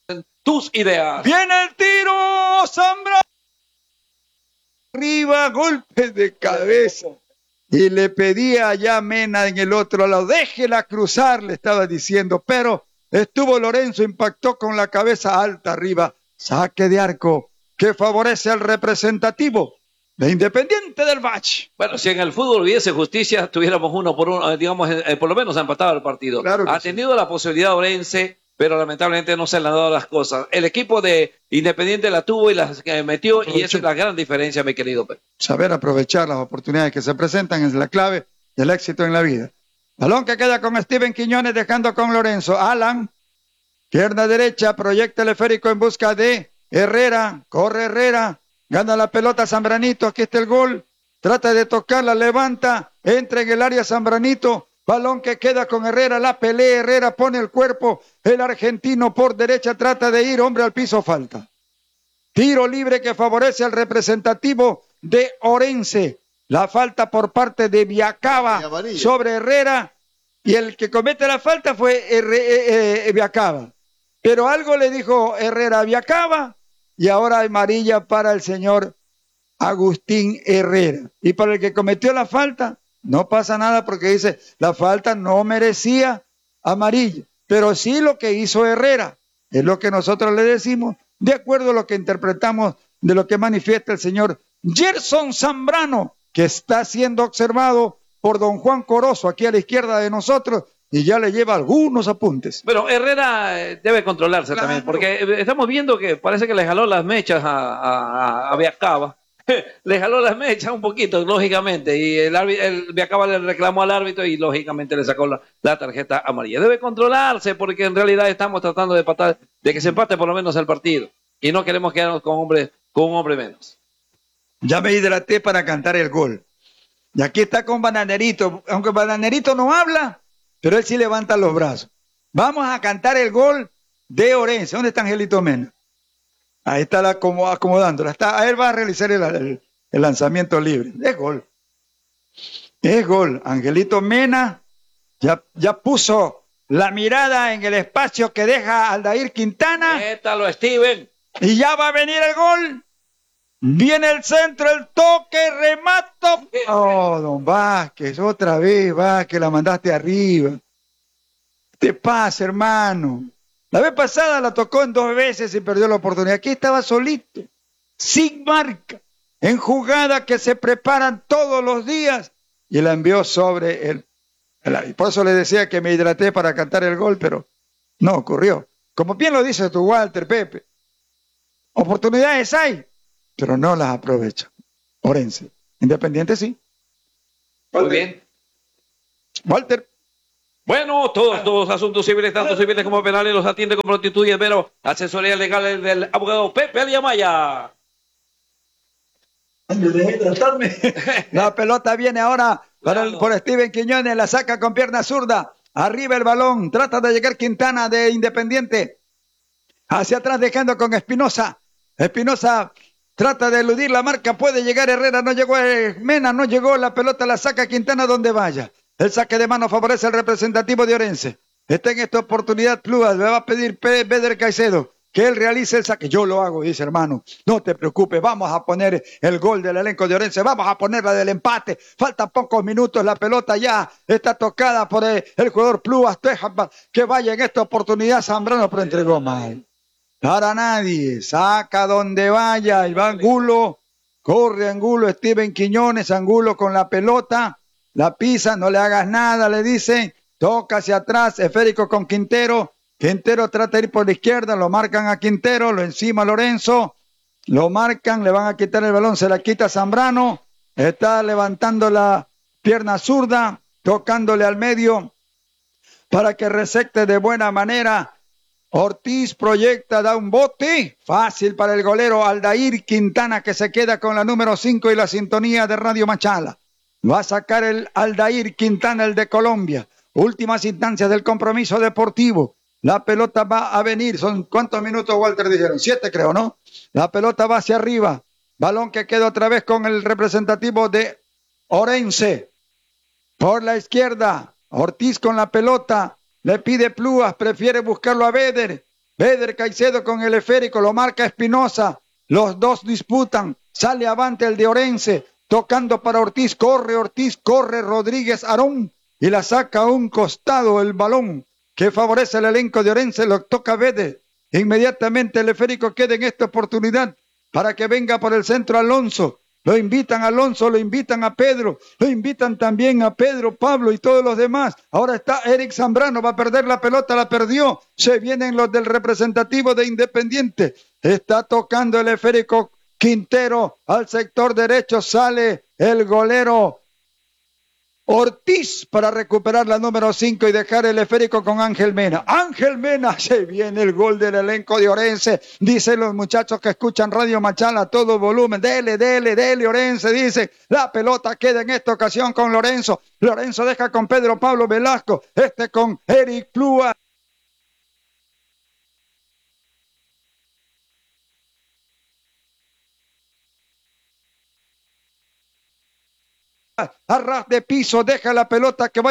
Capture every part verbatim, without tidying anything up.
tus ideas. Viene el tiro, Zambrano. Arriba, golpe de cabeza. Y le pedía allá a Mena en el otro lado, déjela cruzar, le estaba diciendo, pero estuvo Lorenzo, impactó con la cabeza alta arriba. Saque de arco que favorece al representativo de Independiente del Valle. Bueno, si en el fútbol hubiese justicia, tuviéramos uno por uno, digamos, eh, por lo menos empatado el partido. Claro que ha sí. tenido la posibilidad Orense, pero lamentablemente no se le han dado las cosas. El equipo de Independiente la tuvo y las eh, metió, y esa es la gran diferencia, mi querido Pepe. Saber aprovechar las oportunidades que se presentan es la clave del éxito en la vida. Balón que queda con Steven Quiñones, dejando con Lorenzo. Alan, pierna derecha, proyecta el esférico en busca de Herrera. Corre Herrera, gana la pelota Zambranito, aquí está el gol. Trata de tocarla, levanta, entra en el área Zambranito. Balón que queda con Herrera, la pelea Herrera, pone el cuerpo. El argentino por derecha trata de ir, hombre al piso, falta. Tiro libre que favorece al representativo de Orense. La falta por parte de Viacaba sobre Herrera. Y el que comete la falta fue Herre, eh, eh, Viacaba. Pero algo le dijo Herrera a Viacaba. Y ahora hay amarilla para el señor Agustín Herrera. Y para el que cometió la falta, no pasa nada porque dice, la falta no merecía amarilla. Pero sí lo que hizo Herrera. Es lo que nosotros le decimos, de acuerdo a lo que interpretamos de lo que manifiesta el señor Gerson Zambrano, que está siendo observado por don Juan Corozo aquí a la izquierda de nosotros y ya le lleva algunos apuntes. Bueno, Herrera eh, debe controlarse claro. también, porque estamos viendo que parece que le jaló las mechas a, a, a Viacaba. Le jaló las mechas un poquito, lógicamente, y el, el Viacaba le reclamó al árbitro y lógicamente le sacó la, la tarjeta amarilla. Debe controlarse porque en realidad estamos tratando de empatar, de que se empate por lo menos el partido y no queremos quedarnos con, hombre, con un hombre menos. Ya me hidraté para cantar el gol. Y aquí está con Bananerito, aunque Bananerito no habla, pero él sí levanta los brazos. Vamos a cantar el gol de Orense. ¿Dónde está Angelito Mena? Ahí está la acomodándola. Está, a él va a realizar el, el, el lanzamiento libre. Es gol. Es gol. Angelito Mena ya, ya puso la mirada en el espacio que deja Aldair Quintana. Métalo, Steven. Y ya va a venir el gol. Viene el centro, el toque, remato. Oh, don Vázquez, otra vez, Vázquez, la mandaste arriba. ¿Qué te pasa, hermano? La vez pasada la tocó en dos veces y perdió la oportunidad. Aquí estaba solito, sin marca, en jugada que se preparan todos los días y la envió sobre el, el... Por eso le decía que me hidraté para cantar el gol, pero no ocurrió. Como bien lo dice tu Walter, Pepe, oportunidades hay, pero no las aprovecha. Orense. Independiente sí. Walter. Muy bien. Walter. Bueno, todos los asuntos civiles, tanto civiles como penales, los atiende con prontitud y esmero. Asesoría legal del abogado Pepe Aliamaya. La pelota viene ahora para el, por Steven Quiñones, la saca con pierna zurda. Arriba el balón, trata de llegar Quintana de Independiente. Hacia atrás dejando con Espinosa. Espinosa trata de eludir la marca, puede llegar Herrera, no llegó Mena, no llegó, la pelota la saca Quintana donde vaya. El saque de mano favorece al representativo de Orense. Está en esta oportunidad Plúas, le va a pedir Beder Caicedo que él realice el saque. Yo lo hago, dice hermano. No te preocupes, vamos a poner el gol del elenco de Orense, vamos a poner la del empate. Faltan pocos minutos, la pelota ya está tocada por el, el jugador Plúas. Que vaya en esta oportunidad Zambrano, pero entregó mal. Para nadie, saca donde vaya, y va Angulo, corre Angulo, Steven Quiñones, Angulo con la pelota. La pisa, no le hagas nada, le dicen, toca hacia atrás, esférico con Quintero, Quintero trata de ir por la izquierda, lo marcan a Quintero, lo encima Lorenzo, lo marcan, le van a quitar el balón, se la quita Zambrano, está levantando la pierna zurda, tocándole al medio, para que resecte de buena manera. Ortiz proyecta, da un bote, fácil para el golero Aldair Quintana, que se queda con la número cinco y la sintonía de Radio Machala. Va a sacar el Aldair Quintana, el de Colombia. Últimas instancias del compromiso deportivo. La pelota va a venir. ¿Son cuántos minutos, Walter, dijeron? Siete, creo, ¿no? La pelota va hacia arriba. Balón que queda otra vez con el representativo de Orense. Por la izquierda, Ortiz con la pelota. Le pide Plúas, prefiere buscarlo a Beder. Beder Caicedo con el esférico, lo marca Espinosa. Los dos disputan. Sale avante el de Orense. Tocando para Ortiz. Corre Ortiz, corre Rodríguez Arón. Y la saca a un costado el balón que favorece el elenco de Orense. Lo toca Beder. Inmediatamente el esférico queda en esta oportunidad para que venga por el centro Alonso. Lo invitan a Alonso, lo invitan a Pedro, lo invitan también a Pedro, Pablo y todos los demás. Ahora está Eric Zambrano, va a perder la pelota, la perdió. Se vienen los del representativo de Independiente. Está tocando el esférico Quintero al sector derecho, sale el golero Ortiz para recuperar la número cinco y dejar el esférico con Ángel Mena. Ángel Mena, se viene el gol del elenco de Orense. Dicen los muchachos que escuchan Radio Machala a todo volumen. Dele, dele, dele Orense, dice. La pelota queda en esta ocasión con Lorenzo. Lorenzo deja con Pedro Pablo Velasco. Este con Eric Plúa. A ras de piso, deja la pelota que va.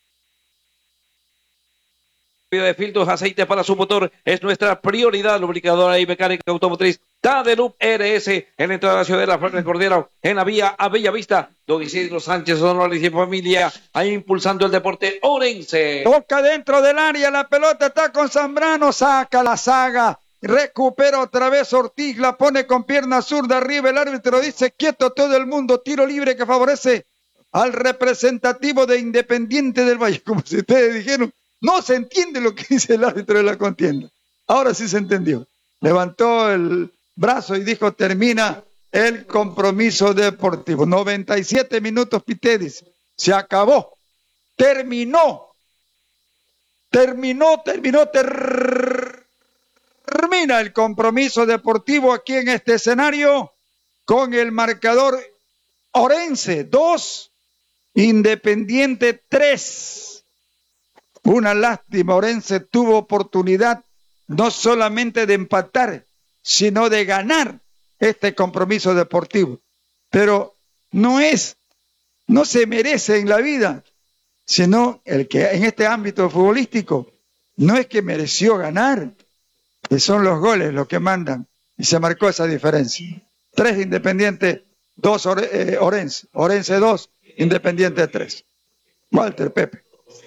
De filtros, aceite para su motor es nuestra prioridad. Lubricadora y mecánica automotriz Tadelup R S en la entrada de la ciudad de la Fuerte Cordero, en la vía a Bella Vista. Don Isidro Sánchez Sonora y familia ahí impulsando el deporte orense. Toca dentro del área, la pelota está con Zambrano, saca la saga. Recupera otra vez Ortiz, la pone con pierna zurda arriba, el árbitro dice quieto todo el mundo, tiro libre que favorece al representativo de Independiente del Valle, como si ustedes dijeron, no se entiende lo que dice el árbitro de la contienda. Ahora sí se entendió. Levantó el brazo y dijo termina el compromiso deportivo. noventa y siete minutos, Pitedis, se acabó, terminó, terminó, terminó, terminó. Termina el compromiso deportivo aquí en este escenario con el marcador Orense dos, Independiente tres. Una lástima, Orense tuvo oportunidad no solamente de empatar, sino de ganar este compromiso deportivo. Pero no es, no se merece en la vida, sino el que en este ámbito futbolístico no es que mereció ganar. Y son los goles los que mandan. Y se marcó esa diferencia. Tres Independiente, dos Ore, eh, Orense. Orense dos, Independiente tres. Walter, Pepe.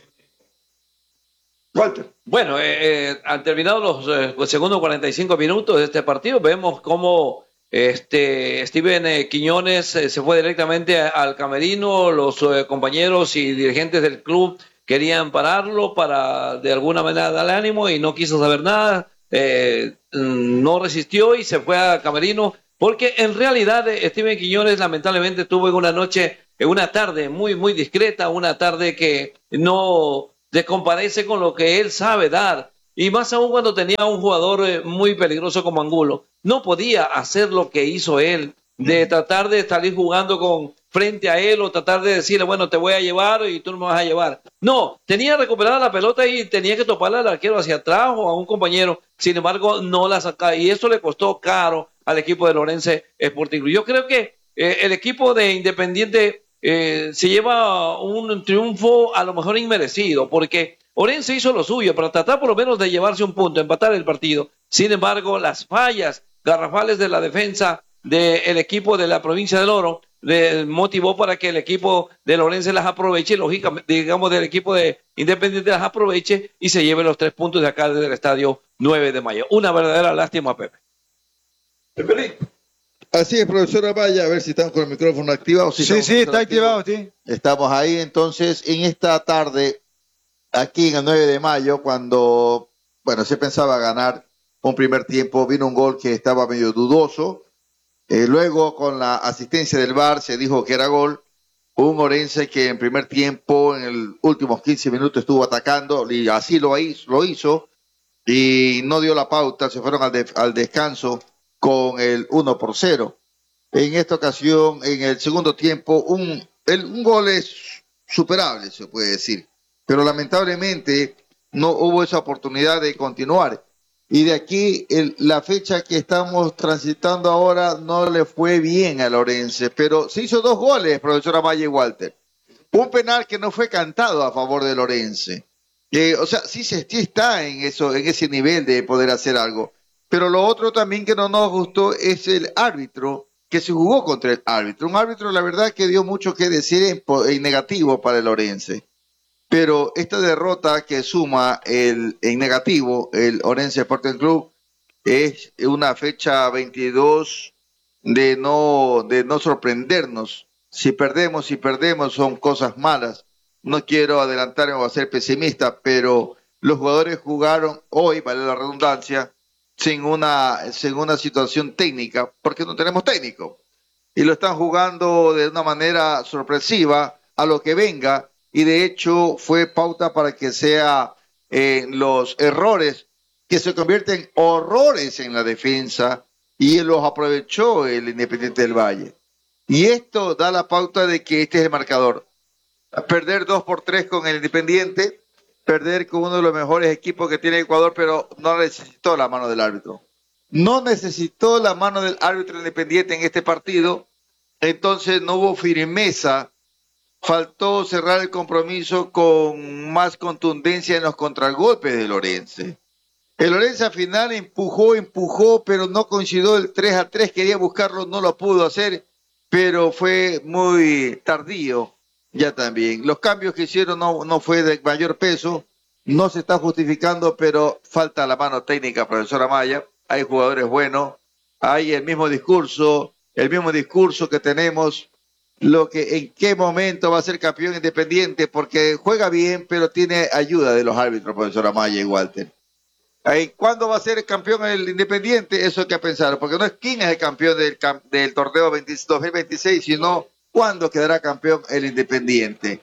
Walter. Bueno, eh, eh, han terminado los eh, segundos cuarenta y cinco minutos de este partido. Vemos cómo este Steven eh, Quiñones eh, se fue directamente a, al camerino. Los eh, compañeros y dirigentes del club querían pararlo para de alguna manera darle ánimo y no quiso saber nada. Eh, no resistió y se fue a camerino porque en realidad eh, Steven Quiñones lamentablemente tuvo en una noche, en una tarde muy muy discreta, una tarde que no se comparece con lo que él sabe dar y más aún cuando tenía un jugador eh, muy peligroso como Angulo. No podía hacer lo que hizo él, de tratar de salir jugando con frente a él o tratar de decirle, bueno, te voy a llevar y tú no me vas a llevar. No, tenía recuperada la pelota y tenía que toparle al arquero hacia atrás o a un compañero. Sin embargo, no la sacaba y eso le costó caro al equipo de Orense Sporting Club. Yo creo que eh, el equipo de Independiente eh, se lleva un triunfo a lo mejor inmerecido porque Orense hizo lo suyo para tratar por lo menos de llevarse un punto, empatar el partido. Sin embargo, las fallas garrafales de la defensa del equipo de la provincia del Oro le motivó para que el equipo de Orense las aproveche, lógicamente, digamos, del equipo de Independiente las aproveche y se lleve los tres puntos de acá desde el estadio nueve de mayo. Una verdadera lástima, Pepe. Pepe. Así es, profesora Vaya, a ver si estamos con el micrófono activado. Si sí, sí, está activado, sí. Estamos ahí entonces en esta tarde, aquí en el nueve de mayo, cuando, bueno, se pensaba ganar un primer tiempo, vino un gol que estaba medio dudoso. Eh, luego, con la asistencia del V A R, se dijo que era gol. Un Orense que en primer tiempo, en los últimos quince minutos, estuvo atacando, y así lo hizo, lo hizo y no dio la pauta, se fueron al, de, al descanso con el uno por cero. En esta ocasión, en el segundo tiempo, un, el, un gol es superable, se puede decir, pero lamentablemente no hubo esa oportunidad de continuar. Y de aquí, el, la fecha que estamos transitando ahora no le fue bien a Orense, pero se hizo dos goles, profesora Maya y Walter. Un penal que no fue cantado a favor de Orense. Eh, o sea, sí, se, sí está en eso, en ese nivel de poder hacer algo. Pero lo otro también que no nos gustó es el árbitro que se jugó contra el árbitro. Un árbitro, la verdad, que dio mucho que decir en, en negativo para el Orense. Pero esta derrota que suma el, en negativo el Orense Sporting Club es una fecha veintidós de no, de no sorprendernos. Si perdemos, si perdemos son cosas malas. No quiero adelantarme o ser pesimista, pero los jugadores jugaron hoy, vale la redundancia, sin una, sin una situación técnica, porque no tenemos técnico. Y lo están jugando de una manera sorpresiva a lo que venga, y de hecho fue pauta para que sea eh, los errores que se convierten en horrores en la defensa, y los aprovechó el Independiente del Valle. Y esto da la pauta de que este es el marcador. Perder dos por tres con el Independiente, perder con uno de los mejores equipos que tiene Ecuador, pero no necesitó la mano del árbitro. No necesitó la mano del árbitro Independiente en este partido, entonces no hubo firmeza, faltó cerrar el compromiso con más contundencia en los contragolpes del Orense. El Orense al final empujó, empujó, pero no coincidió el tres a tres, quería buscarlo, no lo pudo hacer, pero fue muy tardío ya también. Los cambios que hicieron no, no fue de mayor peso, no se está justificando, pero falta la mano técnica, profesora Maya. Hay jugadores buenos, hay el mismo discurso, el mismo discurso que tenemos, lo que en qué momento va a ser campeón Independiente, porque juega bien, pero tiene ayuda de los árbitros, profesora Maya y Walter. Ahí, ¿cuándo va a ser el campeón el Independiente? Eso hay que pensar, porque no es quién es el campeón del, del torneo dos mil veintiséis, sino cuándo quedará campeón el Independiente.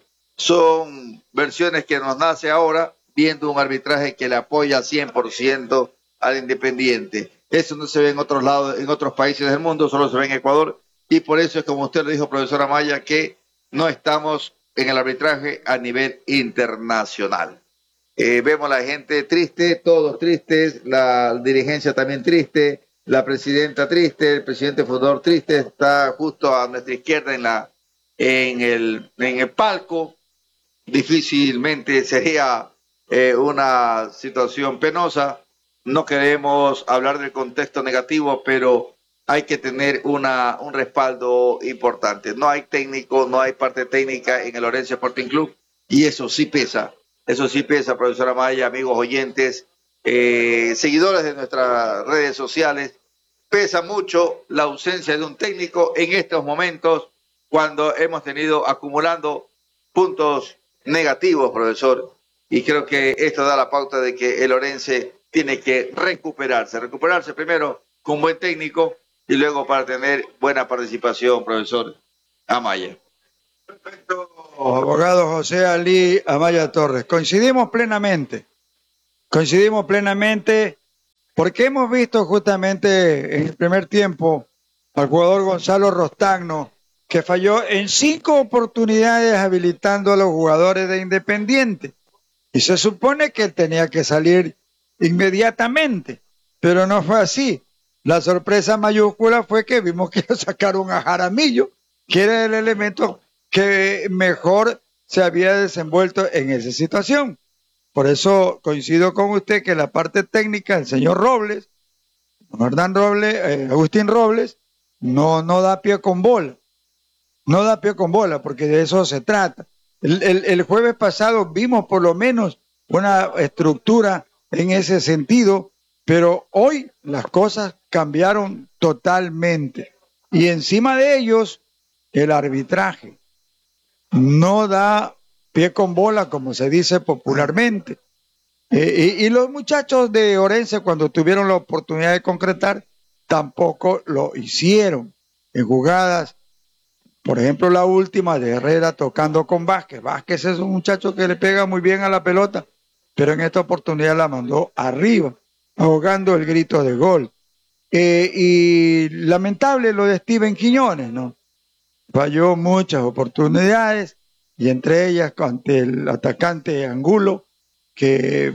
Son versiones que nos nace ahora, viendo un arbitraje que le apoya cien por ciento al Independiente. Eso no se ve en otros lados, en otros países del mundo, solo se ve en Ecuador, y por eso es como usted lo dijo, profesora Maya, que no estamos en el arbitraje a nivel internacional. Eh, vemos a la gente triste, todos tristes, la dirigencia también triste, la presidenta triste, el presidente fundador triste, está justo a nuestra izquierda en la en el en el palco. Difícilmente sería eh, una situación penosa. No queremos hablar del contexto negativo, pero hay que tener una un respaldo importante. No hay técnico, no hay parte técnica en el Orense Sporting Club, y eso sí pesa. Eso sí pesa, profesora Maya, amigos oyentes, eh, seguidores de nuestras redes sociales. Pesa mucho la ausencia de un técnico en estos momentos, cuando hemos tenido acumulando puntos negativos, profesor. Y creo que esto da la pauta de que el Orense tiene que recuperarse. Recuperarse primero con buen técnico y luego para tener buena participación, profesor Amaya. Perfecto, abogado José Ali Amaya Torres. Coincidimos plenamente, coincidimos plenamente, porque hemos visto justamente en el primer tiempo al jugador Gonzalo Rostagno, que falló en cinco oportunidades habilitando a los jugadores de Independiente. Y se supone que tenía que salir inmediatamente, pero no fue así. La sorpresa mayúscula fue que vimos que sacaron a Jaramillo, que era el elemento que mejor se había desenvuelto en esa situación. Por eso coincido con usted que la parte técnica del señor Robles, Hernán Robles, eh, Agustín Robles, no, no da pie con bola. No da pie con bola, porque de eso se trata. El, el, el jueves pasado vimos por lo menos una estructura en ese sentido, pero hoy las cosas cambiaron totalmente. Y encima de ellos, el arbitraje no da pie con bola, como se dice popularmente. Eh, y, y los muchachos de Orense, cuando tuvieron la oportunidad de concretar, tampoco lo hicieron. En jugadas, por ejemplo, la última de Herrera tocando con Vázquez. Vázquez es un muchacho que le pega muy bien a la pelota, pero en esta oportunidad la mandó arriba, ahogando el grito de gol. Eh, y lamentable lo de Steven Quiñones, ¿no? Falló muchas oportunidades, y entre ellas ante el atacante Angulo, que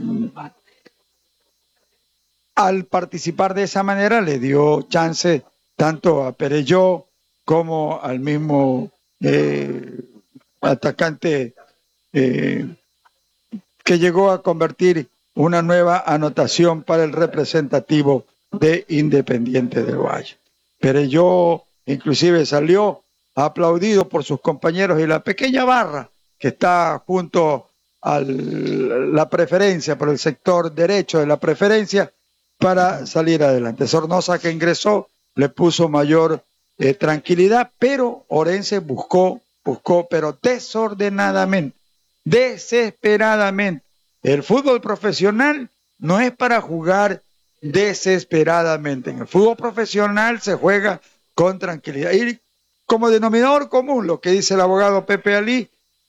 al participar de esa manera le dio chance tanto a Perelló como al mismo eh, atacante eh, que llegó a convertir una nueva anotación para el representativo de Independiente del Valle. Perelló inclusive salió aplaudido por sus compañeros y la pequeña barra que está junto a la preferencia, por el sector derecho de la preferencia, para salir adelante. Sornosa, que ingresó, le puso mayor eh, tranquilidad, pero Orense buscó, buscó, pero desordenadamente, desesperadamente. El fútbol profesional no es para jugar desesperadamente. En el fútbol profesional se juega con tranquilidad. Y como denominador común, lo que dice el abogado Pepe Alí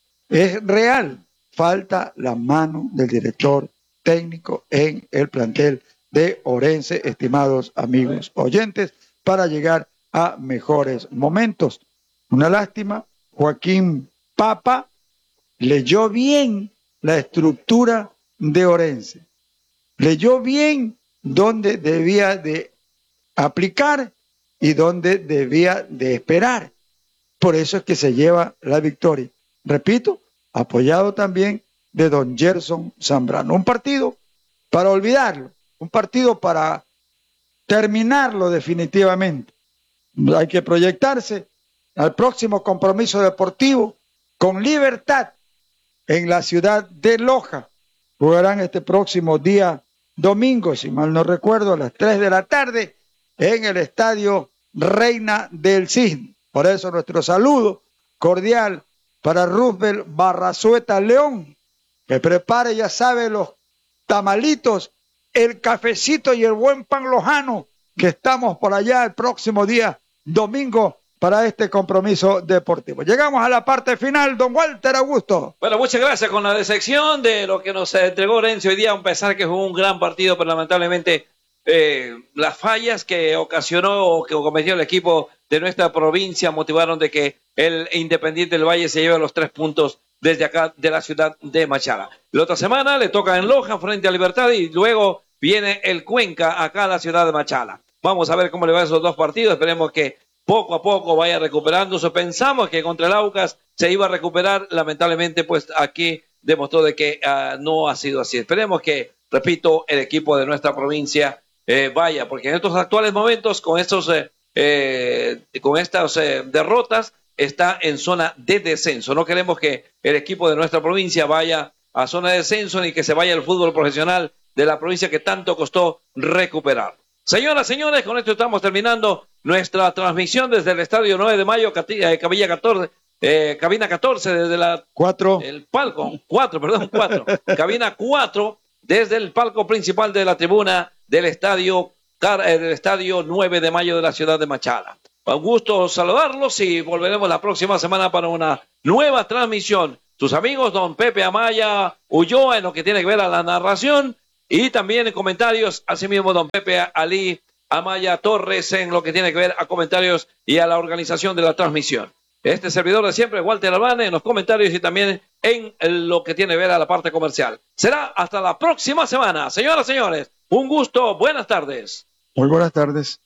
es real. Falta la mano del director técnico en el plantel de Orense, estimados amigos oyentes, para llegar a mejores momentos. Una lástima, Joaquín Papa leyó bien la estructura de Orense, leyó bien dónde debía de aplicar y dónde debía de esperar. Por eso es que se lleva la victoria. Repito, apoyado también de don Gerson Zambrano. Un partido para olvidarlo, un partido para terminarlo definitivamente. Hay que proyectarse al próximo compromiso deportivo con Libertad en la ciudad de Loja. Jugarán este próximo día domingo, si mal no recuerdo, a las tres de la tarde en el estadio Reina del Cisne. Por eso nuestro saludo cordial para Roosevelt Barrazueta León, que prepare, ya sabe, los tamalitos, el cafecito y el buen pan lojano, que estamos por allá el próximo día domingo para este compromiso deportivo. Llegamos a la parte final, don Walter Augusto. Bueno, muchas gracias con la decepción de lo que nos entregó Orense hoy día, a pesar que jugó un gran partido, pero lamentablemente eh, las fallas que ocasionó o que cometió el equipo de nuestra provincia motivaron de que el Independiente del Valle se lleve los tres puntos desde acá de la ciudad de Machala. La otra semana le toca en Loja frente a Libertad y luego viene el Cuenca acá a la ciudad de Machala. Vamos a ver cómo le va a esos dos partidos, esperemos que poco a poco vaya recuperándose. Pensamos que contra el Aucas se iba a recuperar, lamentablemente pues aquí demostró de que uh, no ha sido así. Esperemos que, repito, el equipo de nuestra provincia eh, vaya, porque en estos actuales momentos con estos eh, eh, con estas eh, derrotas está en zona de descenso. No queremos que el equipo de nuestra provincia vaya a zona de descenso ni que se vaya el fútbol profesional de la provincia que tanto costó recuperar. Señoras, señores, con esto estamos terminando nuestra transmisión desde el Estadio nueve de Mayo, Cabilla catorce, eh, Cabina catorce, desde la... Cuatro. El palco, cuatro, perdón, cuatro. Cabina cuatro, desde el palco principal de la tribuna del Estadio, del Estadio nueve de Mayo de la ciudad de Machala. Un gusto saludarlos y volveremos la próxima semana para una nueva transmisión. Sus amigos, don Pepe Amaya Ulloa, en lo que tiene que ver a la narración, y también en comentarios, asimismo, don Pepe Alí Amaya Torres, en lo que tiene que ver a comentarios y a la organización de la transmisión. Este servidor de siempre, Walter Albane, en los comentarios y también en lo que tiene que ver a la parte comercial. Será hasta la próxima semana. Señoras, señores, un gusto, buenas tardes. Muy buenas tardes.